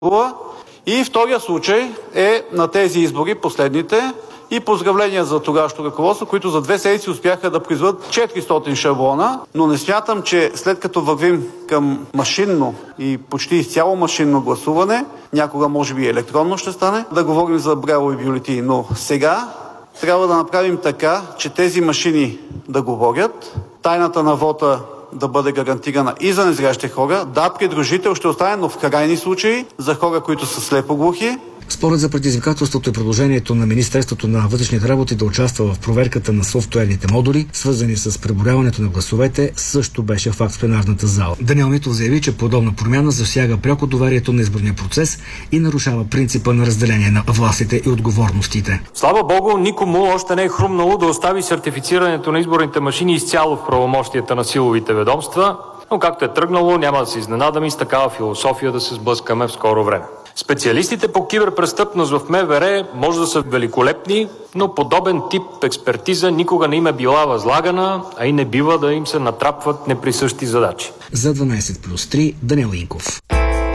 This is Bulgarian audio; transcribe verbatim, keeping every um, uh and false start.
И втория случай е на тези избори, последните, и поздравления за тогавашното ръководство, които за две седмици успяха да произведат четиристотин шаблона, но не смятам, че след като вървим към машинно и почти изцяло машинно гласуване, някога може би електронно ще стане, да говорим за брайлови бюлетини. Но сега трябва да направим така, че тези машини да говорят, тайната на вота да бъде гарантирана и за незрящи хора. Да, придружител ще остане, но в крайни случаи за хора, които са слепоглухи. Според за предизвикателството и предложението на Министерството на вътрешните работи да участва в проверката на софтуерните модули, свързани с преброяването на гласовете, също беше факт в пленарната зала. Даниел Митов заяви, че подобна промяна засяга пряко доверието на изборния процес и нарушава принципа на разделение на властите и отговорностите. Слава Богу, никому още не е хрумнало да остави сертифицирането на изборните машини изцяло в правомощията на силовите ведомства, но както е тръгнало, няма да се изненадаме и с такава философия да се сблъскаме в скоро време. Специалистите по киберпрестъпност в МВР може да са великолепни, но подобен тип експертиза никога не им е била възлагана, а и не бива да им се натрапват неприсъщи задачи. За дванайсет плюс три Даниел Инков.